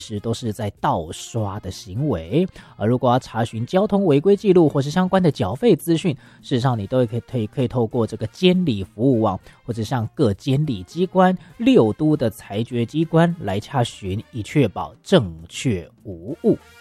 实都是在盗刷的行为。而如果要查询交通违规记录或是相关的缴费资讯，事实上你都可以透过这个监理服务网，或者向各监理机关、6都的裁决机关来查询，以确保正确无误。